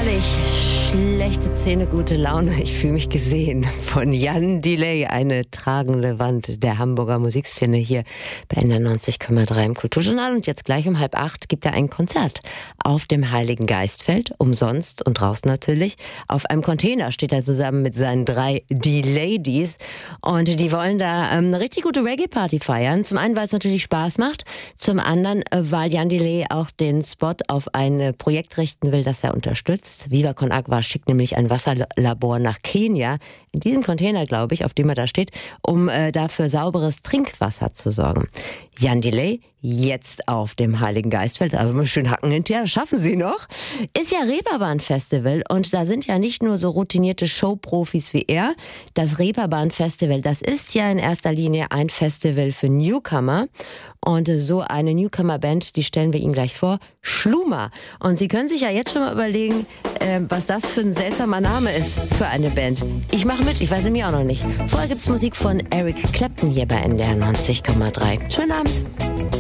Herrlich, schlechte Zähne, gute Laune. Ich fühle mich gesehen von Jan Delay, eine tragende Wand der Hamburger Musikszene hier bei NDR 90,3 im Kulturjournal. Und jetzt gleich um 7:30 gibt er ein Konzert auf dem Heiligen Geistfeld, umsonst und draußen natürlich. Auf einem Container steht er zusammen mit seinen 3 D-Ladies und die wollen da eine richtig gute Reggae-Party feiern. Zum einen, weil es natürlich Spaß macht, zum anderen, weil Jan Delay auch den Spot auf ein Projekt richten will, das er unterstützt. Viva Con Agua schickt nämlich ein Wasserlabor nach Kenia, in diesem Container, glaube ich, auf dem er da steht, um dafür sauberes Trinkwasser zu sorgen. Jan Delay, jetzt auf dem Heiligen Geistfeld, aber mal schön Hacken hinterher, schaffen Sie noch, ist ja Reeperbahn-Festival und da sind ja nicht nur so routinierte Showprofis wie er. Das Reeperbahn-Festival, das ist ja in erster Linie ein Festival für Newcomer und so eine Newcomer-Band, die stellen wir Ihnen gleich vor, Schluma. Und Sie können sich ja jetzt schon mal überlegen, was das für ein seltsamer Name ist für eine Band. Ich mache mit, ich weiß es mir auch noch nicht. Vorher gibt's Musik von Eric Clapton hier bei NDR 90,3. Schönen Abend.